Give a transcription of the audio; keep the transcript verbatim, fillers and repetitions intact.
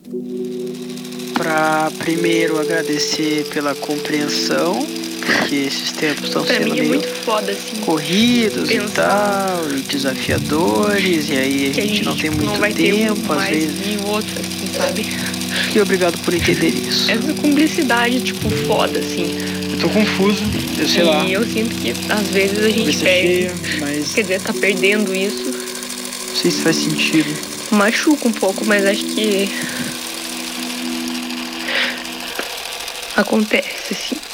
Pra primeiro agradecer pela compreensão, porque esses tempos estão Pra sendo mim é meio muito foda, assim. corridos e pensar tal, e desafiadores, e aí a que a gente, gente não tem tipo, muito não vai ter tempo, um às mais vezes. que o outro, assim, sabe? E obrigado por entender isso. Essa cumplicidade, tipo, foda, assim. Eu tô confuso, eu sei e lá. E eu sinto que às vezes a gente Cabeça perde. cheia, mas Quer dizer, tá perdendo isso. não sei se faz sentido. Machuca um pouco, mas acho que acontece, assim.